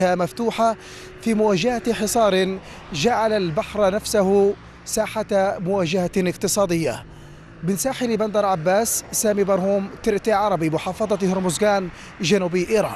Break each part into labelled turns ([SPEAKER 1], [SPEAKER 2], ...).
[SPEAKER 1] مفتوحة في مواجهة حصار جعل البحر نفسه ساحة مواجهة اقتصادية. من ساحل بندر عباس، سامي برهوم، ترتي عربي، محافظة هرمزغان، جنوب إيران.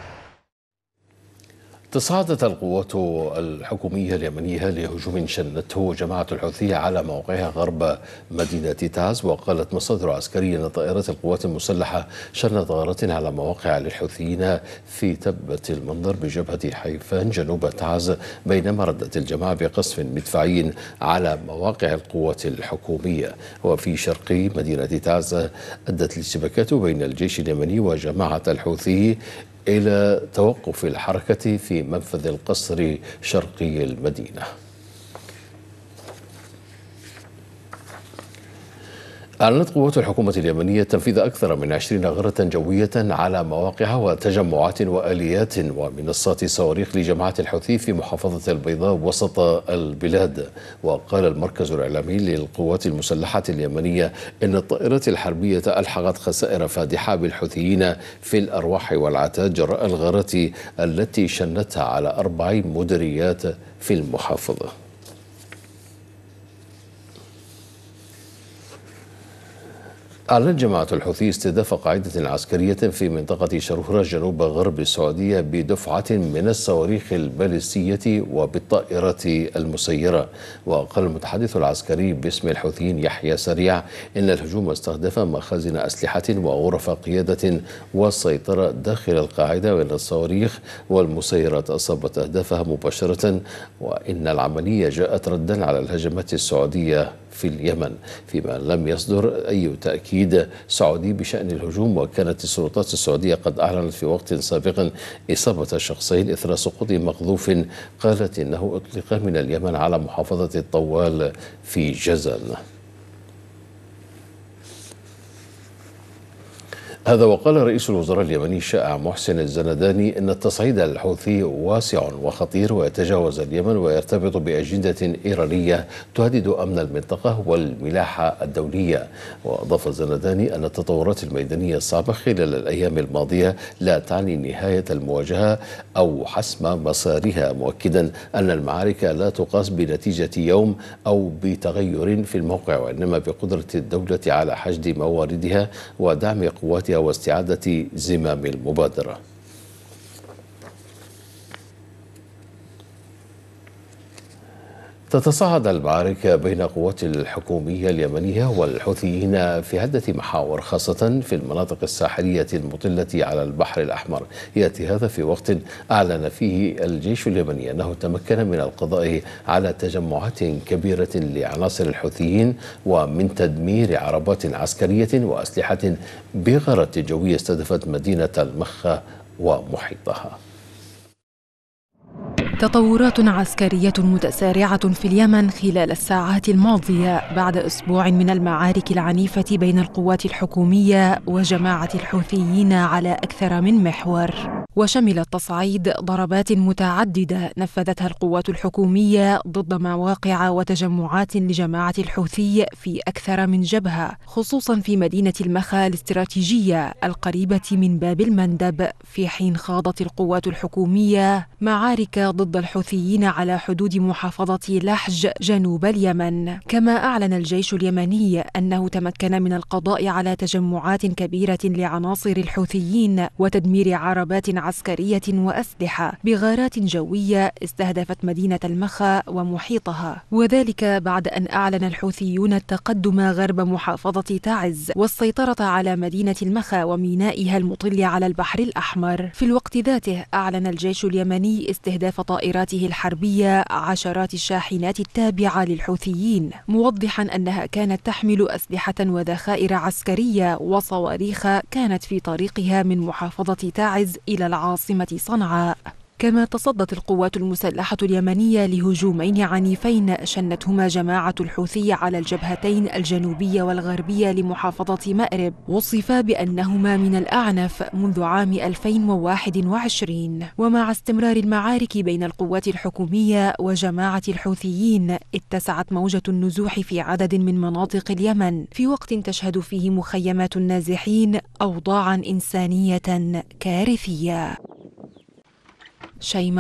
[SPEAKER 2] تصاعدت القوات الحكومية اليمنية لهجوم شنته جماعة الحوثية على موقعها غرب مدينة تعز. وقالت مصادر عسكرية أن طائرات القوات المسلحة شنت غارات على مواقع للحوثيين في تبة المنظر بجبهة حيفان جنوب تعز، بينما ردت الجماعة بقصف مدفعي على مواقع القوات الحكومية. وفي شرق مدينة تعز أدت الاشتباكات بين الجيش اليمني وجماعة الحوثي إلى توقف الحركة في منفذ القصر شرقي المدينة. أعلنت قوات الحكومة اليمنية تنفيذ أكثر من 20 غارة جوية على مواقع وتجمعات وآليات ومنصات صواريخ لجماعة الحوثي في محافظة البيضاء وسط البلاد. وقال المركز الإعلامي للقوات المسلحة اليمنية إن الطائرات الحربية ألحقت خسائر فادحة بالحوثيين في الأرواح والعتاد جراء الغارات التي شنتها على 4 مديريات في المحافظة. أعلنت جماعة الحوثي استهداف قاعدة عسكرية في منطقة شروهرة جنوب غرب السعودية بدفعة من الصواريخ البالستية وبالطائرات المسيرة. وقال المتحدث العسكري باسم الحوثيين يحيى سريع إن الهجوم استهدف مخازن أسلحة وغرف قيادة والسيطرة داخل القاعدة، وإن الصواريخ والمسيرات أصابت أهدافها مباشرة، وإن العملية جاءت ردا على الهجمات السعودية في اليمن، فيما لم يصدر أي تأكيد سعودي بشأن الهجوم. وكانت السلطات السعودية قد أعلنت في وقت سابق إصابة شخصين إثر سقوط مقذوف قالت إنه أطلق من اليمن على محافظة الطوال في جازان. هذا وقال رئيس الوزراء اليمني الشائع محسن الزنداني إن التصعيد الحوثي واسع وخطير ويتجاوز اليمن ويرتبط بأجندة إيرانية تهدد أمن المنطقة والملاحة الدولية. وأضاف الزنداني أن التطورات الميدانية الصعبة خلال الأيام الماضية لا تعني نهاية المواجهة أو حسم مسارها، مؤكدا أن المعارك لا تقاس بنتيجة يوم أو بتغير في الموقع، وإنما بقدرة الدولة على حشد مواردها ودعم قواتها واستعادة زمام المبادرة. تتصاعد المعارك بين قوات الحكومية اليمنية والحوثيين في عدة محاور، خاصة في المناطق الساحلية المطلة على البحر الأحمر. يأتي هذا في وقت أعلن فيه الجيش اليمني أنه تمكن من القضاء على تجمعات كبيرة لعناصر الحوثيين ومن تدمير عربات عسكرية وأسلحة بغارات جوية استهدفت مدينة المخا ومحيطها.
[SPEAKER 3] تطورات عسكرية متسارعة في اليمن خلال الساعات الماضية بعد أسبوع من المعارك العنيفة بين القوات الحكومية وجماعة الحوثيين على أكثر من محور، وشمل تصعيد ضربات متعددة نفذتها القوات الحكومية ضد مواقع وتجمعات لجماعة الحوثي في أكثر من جبهة، خصوصا في مدينة المخا الاستراتيجية القريبة من باب المندب، في حين خاضت القوات الحكومية معارك ضد الحوثيين على حدود محافظة لحج جنوب اليمن. كما أعلن الجيش اليمني أنه تمكن من القضاء على تجمعات كبيرة لعناصر الحوثيين وتدمير عربات عسكرية وأسلحة بغارات جوية استهدفت مدينة المخا ومحيطها، وذلك بعد أن أعلن الحوثيون التقدم غرب محافظة تعز والسيطرة على مدينة المخا ومينائها المطل على البحر الأحمر. في الوقت ذاته أعلن الجيش اليمني استهداف طائراته الحربية عشرات الشاحنات التابعة للحوثيين، موضحا أنها كانت تحمل أسلحة وذخائر عسكرية وصواريخ كانت في طريقها من محافظة تعز إلى العاصمة صنعاء. كما تصدت القوات المسلحة اليمنية لهجومين عنيفين شنتهما جماعة الحوثي على الجبهتين الجنوبية والغربية لمحافظة مأرب، وصفا بأنهما من الأعنف منذ عام 2021. ومع استمرار المعارك بين القوات الحكومية وجماعة الحوثيين، اتسعت موجة النزوح في عدد من مناطق اليمن في وقت تشهد فيه مخيمات النازحين أوضاعا إنسانية كارثية. شيماء